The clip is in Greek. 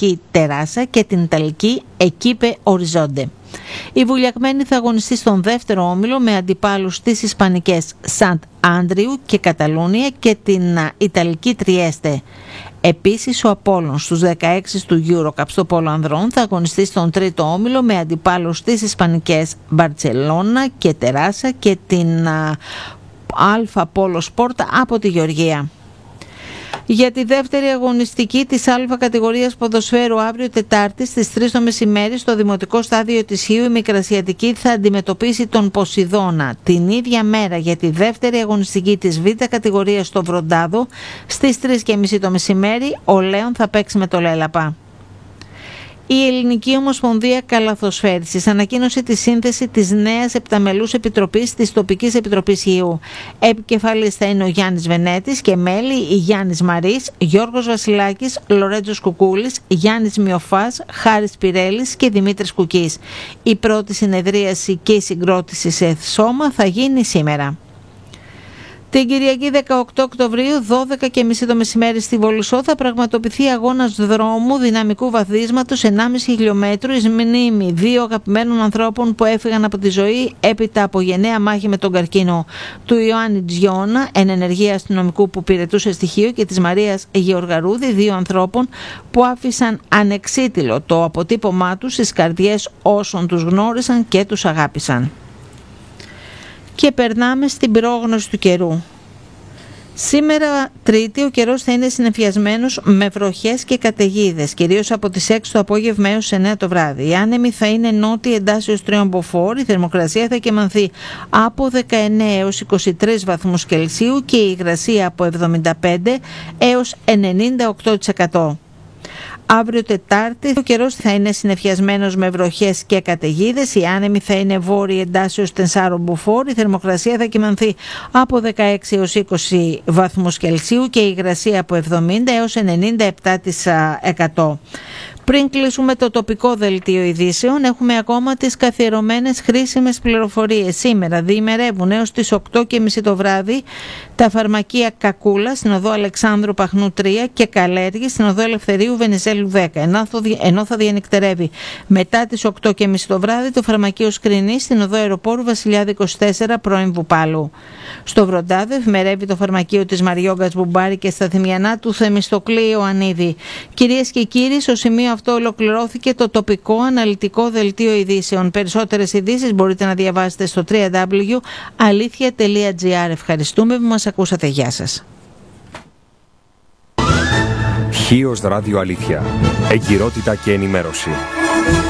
ισπανική Τεράσα και την ιταλική Εκίπε Οριζόντε. Η Βουλιαγμένη θα αγωνιστεί στον δεύτερο όμιλο με αντιπάλους τις ισπανικές Σαντ Άντριου και Καταλούνια και την ιταλική Τριέστε. Επίσης ο Απόλλων στους 16 του EuroCup στο πόλο ανδρών θα αγωνιστεί στον τρίτο όμιλο με αντιπάλους τις ισπανικές Μπαρτσελώνα και Τεράσα και την Αλφα Πόλο Σπορτ από τη Γεωργία. Για τη δεύτερη αγωνιστική της Α κατηγορίας ποδοσφαίρου αύριο Τετάρτη στις 3 το μεσημέρι στο Δημοτικό Στάδιο της Χίου η Μικρασιατική θα αντιμετωπίσει τον Ποσειδώνα. Την ίδια μέρα για τη δεύτερη αγωνιστική της Β κατηγορίας στο Βροντάδο στις 3:30 το μεσημέρι ο Λέων θα παίξει με το Λέλαπα. Η Ελληνική Ομοσπονδία Καλαθοσφαίρισης ανακοίνωσε τη σύνθεση της νέας επταμελούς επιτροπής της τοπικής επιτροπής Χίου. Επικεφαλής θα είναι ο Γιάννης Βενέτης και μέλη η Γιάννης Μαρής, Γιώργος Βασιλάκης, Λορέτζος Κουκούλης, Γιάννης Μιοφάς, Χάρης Πυρέλης και Δημήτρης Κουκής. Η πρώτη συνεδρίαση και η συγκρότηση σε σώμα θα γίνει σήμερα. Την Κυριακή 18 Οκτωβρίου, 12:30 το μεσημέρι στη Βολουσό, θα πραγματοποιηθεί αγώνας δρόμου δυναμικού βαθίσματος 1,5 χιλιόμετρου εις μνήμη δύο αγαπημένων ανθρώπων που έφυγαν από τη ζωή έπειτα από γενναία μάχη με τον καρκίνο, του Ιωάννη Τζιώνα, ενεργεία αστυνομικού που υπηρετούσε στοιχείο, και της Μαρίας Γεωργαρούδη, δύο ανθρώπων που άφησαν ανεξίτηλο το αποτύπωμά τους στις καρδιές όσων τους γνώρισαν και τους αγάπησαν. Και περνάμε στην πρόγνωση του καιρού. Σήμερα Τρίτη ο καιρός θα είναι συννεφιασμένος με βροχές και καταιγίδες, κυρίως από τις 6 το απόγευμα έως 9 το βράδυ. Η άνεμη θα είναι νότια εντάσσεως 3 μποφόρ, η θερμοκρασία θα κυμανθεί από 19 έως 23 βαθμούς Κελσίου και η υγρασία από 75 έως 98%. Αύριο Τετάρτη ο καιρός θα είναι συννεφιασμένος με βροχές και καταιγίδες, η άνεμη θα είναι βόρεια εντάσσεως 4 μποφόρ, η θερμοκρασία θα κυμανθεί από 16 έως 20 βαθμούς Κελσίου και η υγρασία από 70 έως 97%. Πριν κλείσουμε το τοπικό δελτίο ειδήσεων, έχουμε ακόμα τις καθιερωμένες χρήσιμες πληροφορίες. Σήμερα διημερεύουν έως τις 8:30 το βράδυ τα φαρμακεία Κακούλα στην οδό Αλεξάνδρου Παχνού 3 και Καλέργη στην οδό Ελευθερίου Βενιζέλου 10, ενώ θα διανυκτερεύει μετά τις 8:30 το βράδυ το φαρμακείο Σκρινή στην οδό Αεροπόρου Βασιλιάδη 24 πρώην Βουπάλου. Στο Βροντάδο εφημερεύει το φαρμακείο της Μαριόγκας Μπουμπάρη και στα Θυμιανά του Θεμιστοκλή Ιωαννίδη. Κυρίες και κύριοι, στο σημείο αυτό ολοκληρώθηκε το τοπικό αναλυτικό δελτίο ειδήσεων. Περισσότερες ειδήσεις μπορείτε να διαβάσετε στο www.alithia.gr. Ευχαριστούμε που μας ακούσατε. Γεια σας. Χίος Ράδιο Αλήθεια. Εγκυρότητα και ενημέρωση.